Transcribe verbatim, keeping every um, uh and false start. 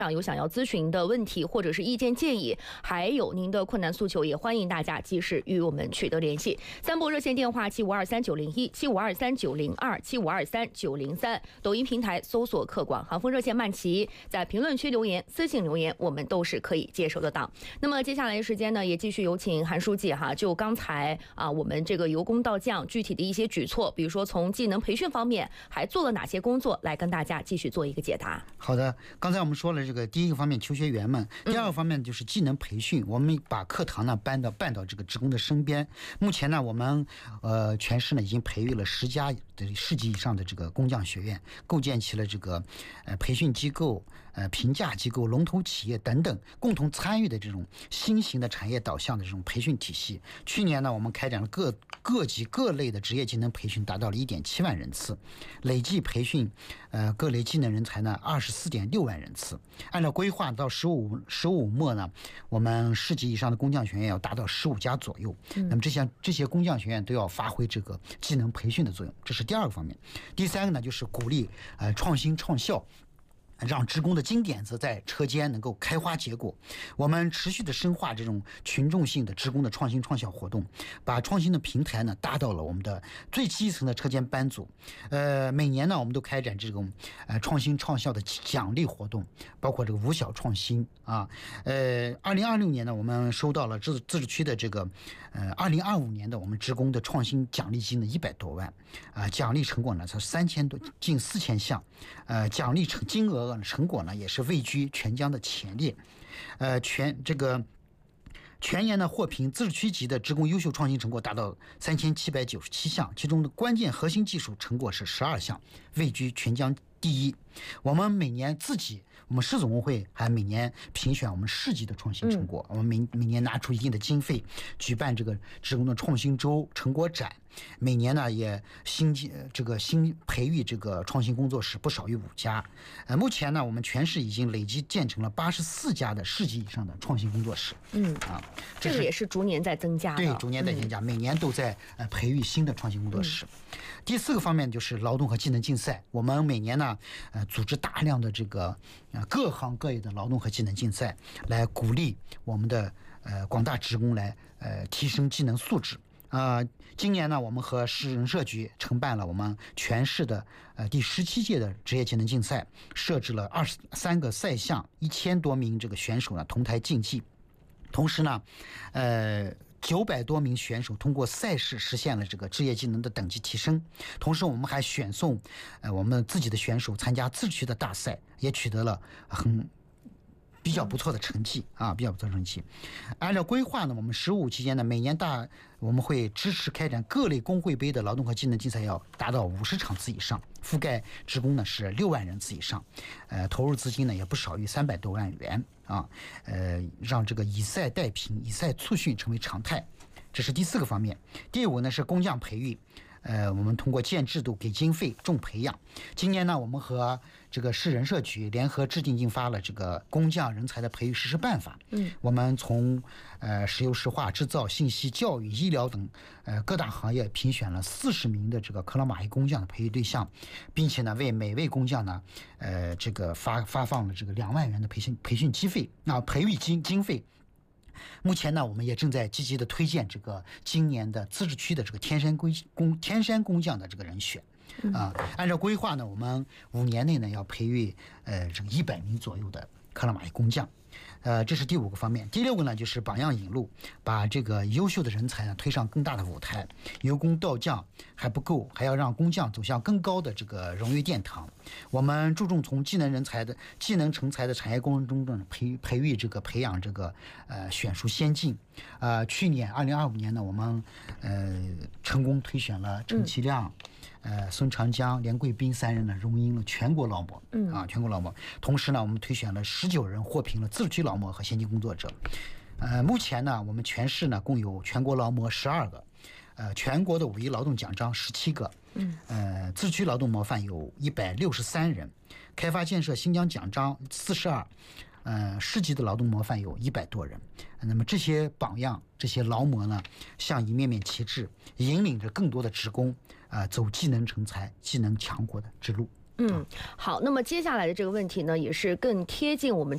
有想要咨询的问题或者是意见建议，还有您的困难诉求，也欢迎大家及时与我们取得联系。三部热线电话七五二三九零一、七五二三九零二、七五二三九零三，抖音平台搜索客广航风热线慢骑，在评论区留言、私信留言，我们都是可以接收得到。那么接下来的时间呢，也继续有请韩书记哈，就刚才啊我们这个由工到匠具体的一些举措，比如说从技能培训方面还做了哪些工作，来跟大家继续做一个解答。 好的，刚才我们说了这个第一个方面求学员们，第二个方面就是技能培训，我们把课堂呢搬到办到这个职工的身边。目前呢，我们呃全市呢已经培育了十家的市级以上的这个工匠学院，构建起了这个呃培训机构、呃评价机构、龙头企业等等共同参与的这种新型的产业导向的这种培训体系。去年呢，我们开展了各各级各类的职业技能培训，达到了一点七万人次，累计培训呃各类技能人才呢二十四点六万人次。按照规划到十五十五末呢，我们市级以上的工匠学院要达到十五家左右。那么这些这些工匠学院都要发挥这个技能培训的作用，这是第二个方面。第三个呢，就是鼓励呃创新创效，让职工的金点子在车间能够开花结果。我们持续的深化这种群众性的职工的创新创效活动，把创新的平台呢搭到了我们的最基层的车间班组。呃，每年呢，我们都开展这种呃创新创效的奖励活动，包括这个五小创新啊。呃，二零二六年呢，我们收到了自自治区的这个呃二零二五年的我们职工的创新奖励金呢一百多万啊、呃，奖励成果呢才三千多，近四千项，呃，奖励成金额。成果呢也是位居全江的前列，呃，全这个全年呢获评自治区级的职工优秀创新成果达到三千七百九十七项，其中的关键核心技术成果是十二项，位居全江第一。我们每年自己，我们市总工会还每年评选我们市级的创新成果，嗯、我们每每年拿出一定的经费，举办这个职工的创新周、成果展。每年呢也新这个新培育这个创新工作室不少于五家。呃，目前呢，我们全市已经累计建成了八十四家的市级以上的创新工作室。 嗯啊，这个也是逐年在增加的。 对，逐年在增加，嗯、每年都在呃培育新的创新工作室。嗯、第四个方面就是劳动和技能竞赛，我们每年呢呃组织大量的这个呃各行各业的劳动和技能竞赛，来鼓励我们的呃广大职工来呃提升技能素质。呃，今年呢，我们和市人社局承办了我们全市的呃第十七届的职业技能竞赛，设置了二十三个赛项，一千多名这个选手呢同台竞技。同时呢，呃，九百多名选手通过赛事实现了这个职业技能的等级提升。同时，我们还选送呃我们自己的选手参加自治区的大赛，也取得了很。比较不错的成绩啊，比较不错的成绩。按照规划呢，我们十五期间呢，每年大我们会支持开展各类工会杯的劳动和技能竞赛，要达到五十场次以上，覆盖职工呢是六万人次以上，呃，投入资金呢也不少于三百多万元啊，呃，让这个以赛代评、以赛促训成为常态。这是第四个方面。第五呢是工匠培育。呃，我们通过建制度、给经费、重培养。今年呢，我们和这个市人社局联合制定印发了这个工匠人才的培育实施办法。嗯，我们从呃石油石化、制造、信息、教育、医疗等呃各大行业评选了四十名的这个克拉玛依工匠的培育对象，并且呢，为每位工匠呢，呃这个发发放了这个两万元的培训培训经费啊，培育经经费。目前呢，我们也正在积极的推荐这个今年的自治区的这个天山工天山工匠的这个人选啊。按照规划呢，我们五年内呢要培育呃这个一百名左右的克拉玛依工匠。呃，这是第五个方面。第六个呢，就是榜样引路，把这个优秀的人才呢推上更大的舞台。由工到匠还不够，还要让工匠走向更高的这个荣誉殿堂。我们注重从技能人才的技能成才的产业过程中呢，培培育这个培养这个呃选书先进。呃，去年二零二五年呢，我们呃成功推选了陈其亮。嗯呃，孙长江、连贵宾三人呢，荣膺了全国劳模，嗯啊，全国劳模。同时呢，我们推选了十九人获评了自治区劳模和先进工作者。呃，目前呢，我们全市呢共有全国劳模十二个，呃，全国的五一劳动奖章十七个，嗯，呃，自治区劳动模范有一百六十三人，开发建设新疆奖章四十二。呃，市级的劳动模范有一百多人，那么这些榜样、这些劳模呢，向一面面旗帜，引领着更多的职工啊、呃，走技能成才、技能强国的之路。 嗯，好，那么接下来的这个问题呢，也是更贴近我们